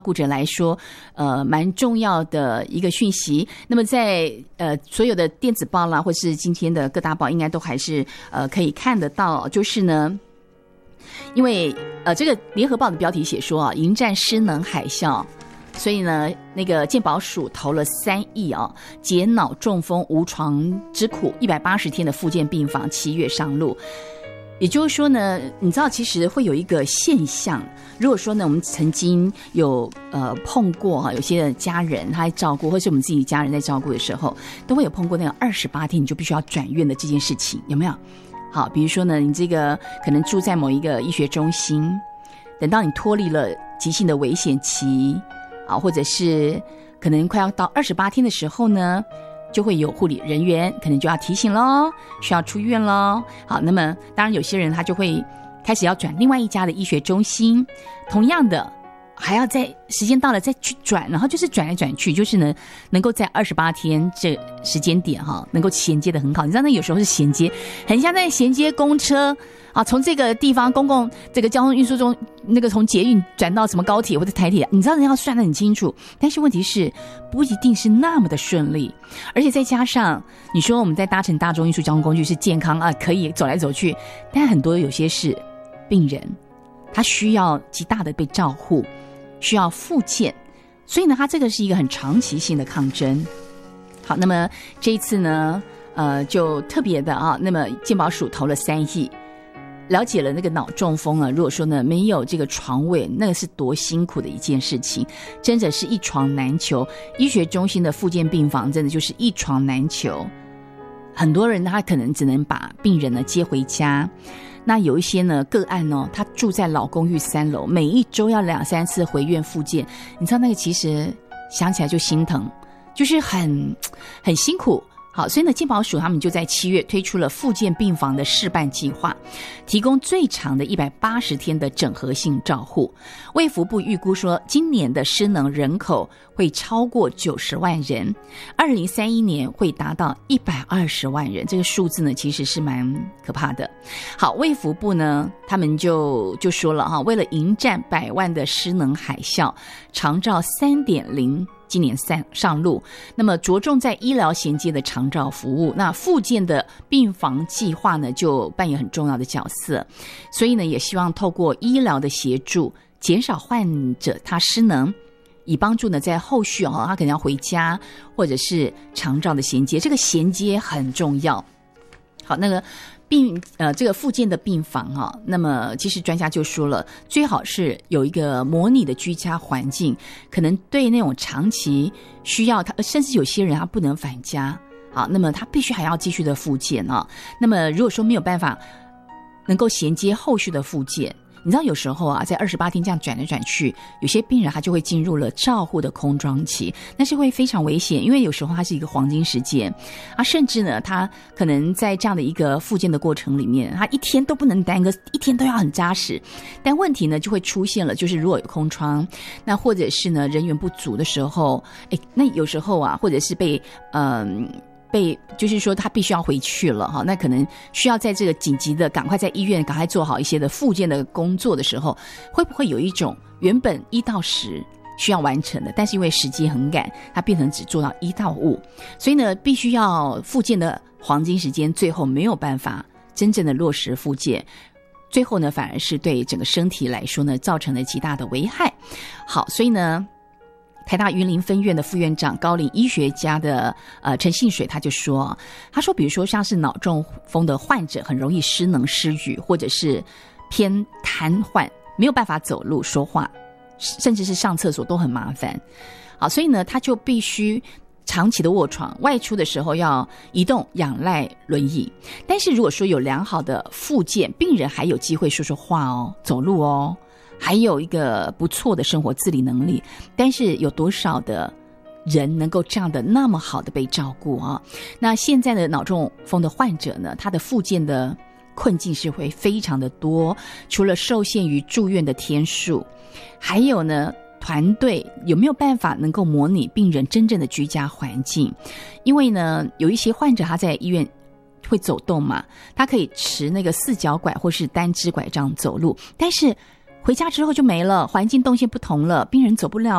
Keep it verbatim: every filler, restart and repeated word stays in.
顾者来说，呃，蛮重要的一个讯息。那么在呃所有的电子报啦，或是今天的各大报，应该都还是呃可以看得到。就是呢，因为呃这个联合报的标题写说啊，迎战失能海啸，所以呢，那个健保署投了三亿啊，解脑中风无床之苦，一百八十天的复健病房七月上路。也就是说呢，你知道其实会有一个现象，如果说呢我们曾经有呃碰过哈，有些家人他在照顾，或是我们自己家人在照顾的时候，都会有碰过那个二十八天你就必须要转院的这件事情，有没有？好，比如说呢，你这个可能住在某一个医学中心，等到你脱离了急性的危险期啊，或者是可能快要到二十八天的时候呢，就会有护理人员可能就要提醒咯，需要出院咯。好，那么当然有些人他就会开始要转另外一家的医学中心，同样的还要在时间到了再去转，然后就是转来转去，就是呢能够在二十八天这时间点哈，能够衔接的很好。你知道那有时候是衔接很像在衔接公车啊，从这个地方公共这个交通运输中，那个从捷运转到什么高铁或者台铁，你知道人要算得很清楚，但是问题是不一定是那么的顺利，而且再加上你说我们在搭乘大众运输交通工具是健康啊，可以走来走去，但很多有些是病人，他需要极大的被照护，需要复健，所以呢，他这个是一个很长期性的抗争。好，那么这一次呢，呃，就特别的啊，那么健保署投了三亿。了解了那个脑中风啊，如果说呢没有这个床位，那个是多辛苦的一件事情，真的是一床难求。医学中心的复健病房真的就是一床难求，很多人他可能只能把病人呢接回家。那有一些呢个案哦，他住在老公寓三楼，每一周要两三次回院复健，你知道那个其实想起来就心疼，就是很很辛苦。好，所以呢，健保署他们就在七月推出了复健病房的试办计划，提供最长的一百八十天的整合性照护。卫福部预估说，今年的失能人口会超过九十万人，二零三一年会达到一百二十万人。这个数字呢，其实是蛮可怕的。好，卫福部呢，他们就就说了哈，为了迎战百万的失能海啸，长照 三点零。今年上路，那么着重在医疗衔接的长照服务，那复健的病房计划呢就扮演很重要的角色，所以呢也希望透过医疗的协助，减少患者他失能，以帮助呢在后续哦，他可能要回家或者是长照的衔接，这个衔接很重要。好，那个病呃这个复健的病房哈、啊，那么其实专家就说了，最好是有一个模拟的居家环境，可能对那种长期需要他，甚至有些人他不能返家，好，那么他必须还要继续的复健啊。那么如果说没有办法能够衔接后续的复健，你知道有时候啊，在二十八天这样转来转去，有些病人他就会进入了照护的空窗期，那是会非常危险，因为有时候它是一个黄金时间啊，甚至呢，他可能在这样的一个复健的过程里面，他一天都不能耽搁，一天都要很扎实。但问题呢就会出现了，就是如果有空窗，那或者是呢人员不足的时候，哎，那有时候啊，或者是被嗯。呃被就是说他必须要回去了哈，那可能需要在这个紧急的赶快在医院赶快做好一些的复健的工作的时候，会不会有一种原本一到十需要完成的，但是因为时间很赶，它变成只做到一到五，所以呢必须要复健的黄金时间最后没有办法真正的落实复健，最后呢反而是对整个身体来说呢造成了极大的危害。好，所以呢台大云林分院的副院长高龄医学家的呃陈信水他就说，他说比如说像是脑中风的患者很容易失能失语，或者是偏瘫痪，没有办法走路说话，甚至是上厕所都很麻烦。好，所以呢他就必须长期的卧床，外出的时候要移动仰赖轮椅。但是如果说有良好的复健，病人还有机会说说话哦，走路哦，还有一个不错的生活自理能力，但是有多少的人能够这样的那么好的被照顾啊？那现在的脑中风的患者呢，他的复健的困境是会非常的多，除了受限于住院的天数，还有呢团队有没有办法能够模拟病人真正的居家环境？因为呢有一些患者他在医院会走动嘛，他可以持那个四脚拐或是单支拐杖走路，但是回家之后就没了，环境动线不同了，病人走不了